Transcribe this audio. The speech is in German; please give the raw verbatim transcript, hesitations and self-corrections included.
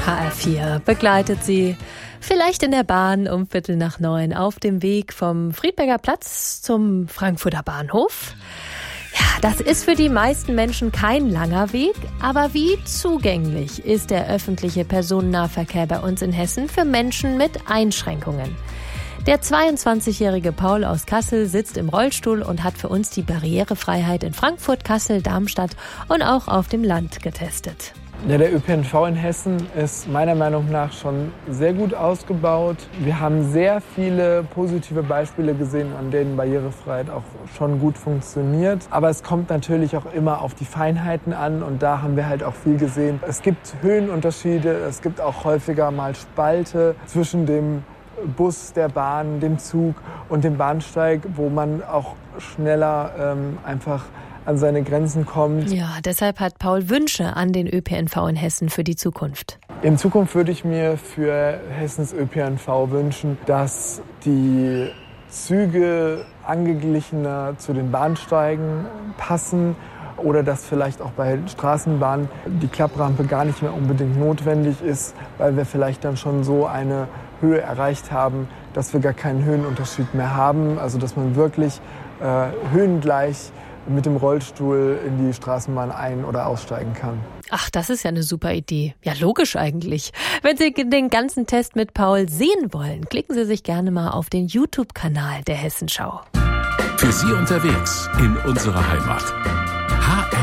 H R vier begleitet Sie vielleicht in der Bahn um Viertel nach neun auf dem Weg vom Friedberger Platz zum Frankfurter Bahnhof. Ja, das ist für die meisten Menschen kein langer Weg, aber wie zugänglich ist der öffentliche Personennahverkehr bei uns in Hessen für Menschen mit Einschränkungen? Der zweiundzwanzigjährige Paul aus Kassel sitzt im Rollstuhl und hat für uns die Barrierefreiheit in Frankfurt, Kassel, Darmstadt und auch auf dem Land getestet. Ja, der Ö P N V in Hessen ist meiner Meinung nach schon sehr gut ausgebaut. Wir haben sehr viele positive Beispiele gesehen, an denen Barrierefreiheit auch schon gut funktioniert. Aber es kommt natürlich auch immer auf die Feinheiten an und da haben wir halt auch viel gesehen. Es gibt Höhenunterschiede, es gibt auch häufiger mal Spalte zwischen dem Bus, der Bahn, dem Zug und dem Bahnsteig, wo man auch schneller ähm, einfach an seine Grenzen kommt. Ja, deshalb hat Paul Wünsche an den Ö P N V in Hessen für die Zukunft. In Zukunft würde ich mir für Hessens Ö P N V wünschen, dass die Züge angeglichener zu den Bahnsteigen passen oder dass vielleicht auch bei Straßenbahnen die Klapprampe gar nicht mehr unbedingt notwendig ist, weil wir vielleicht dann schon so eine Höhe erreicht haben, dass wir gar keinen Höhenunterschied mehr haben. Also dass man wirklich äh, höhengleich mit dem Rollstuhl in die Straßenbahn ein- oder aussteigen kann. Ach, das ist ja eine super Idee. Ja, logisch eigentlich. Wenn Sie den ganzen Test mit Paul sehen wollen, klicken Sie sich gerne mal auf den YouTube-Kanal der Hessenschau. Für Sie unterwegs in unserer Heimat.